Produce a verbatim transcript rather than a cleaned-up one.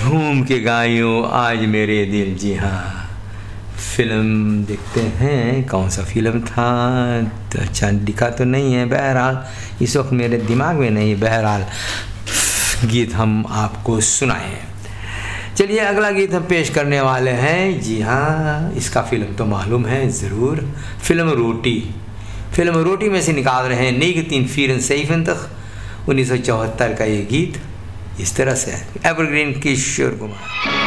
झूम के गायो आज मेरे दिल। जी हाँ, फिल्म देखते हैं, कौन सा फिल्म था तो अच्छा दिखा तो नहीं है, बहरहाल इस वक्त मेरे दिमाग में नहीं है, बहरहाल गीत हम आपको सुनाए। चलिए अगला गीत हम पेश करने वाले हैं। जी हाँ, इसका फिल्म तो मालूम है ज़रूर, फिल्म रोटी। फिल्म रोटी में से निकाल रहे हैं नीगतीन फीरन सैफन तक उन्नीस सौ चौहत्तर का ये गीत इस तरह से है। एवरग्रीन किशोर कुमार।